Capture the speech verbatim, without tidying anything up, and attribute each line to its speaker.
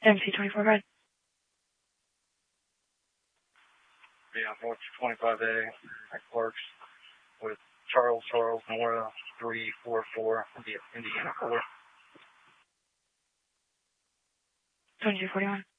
Speaker 1: M C twenty-four, red.
Speaker 2: Yeah, North twenty-five A at Clark's with Charles, Charles, Nora, three four four, Indiana four.
Speaker 1: twenty-two forty-one.